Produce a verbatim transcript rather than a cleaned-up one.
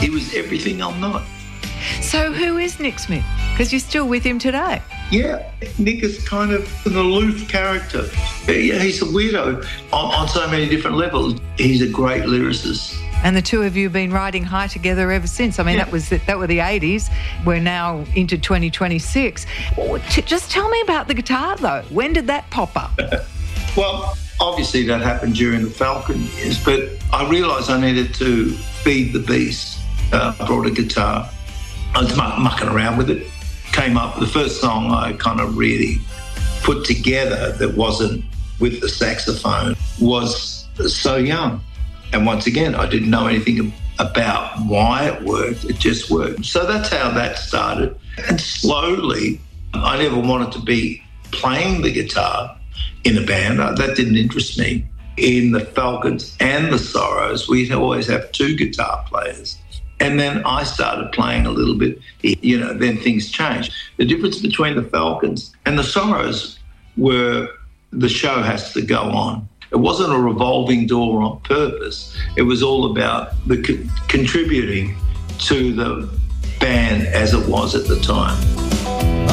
he was everything I'm not. So who is Nick Smith? Because you're still with him today. Yeah, Nick is kind of an aloof character. Yeah, he's a weirdo on, on so many different levels. He's a great lyricist. And the two of you have been riding high together ever since. I mean, yeah. that was the, that were the eighties. We're now into twenty twenty-six. Just tell me about the guitar, though. When did that pop up? Well, obviously that happened during the Falcon years, but I realised I needed to feed the beast. Uh, I brought a guitar. I was muck- mucking around with it. Came up, the first song I kind of really put together that wasn't with the saxophone was So Young. And once again, I didn't know anything about why it worked. It just worked. So that's how that started. And slowly, I never wanted to be playing the guitar in a band. That didn't interest me. In the Falcons and the Sorrows, we'd always have two guitar players. And then I started playing a little bit. You know, then things changed. The difference between the Falcons and the Sorrows were the show has to go on. It wasn't a revolving door on purpose. It was all about the co- contributing to the band as it was at the time.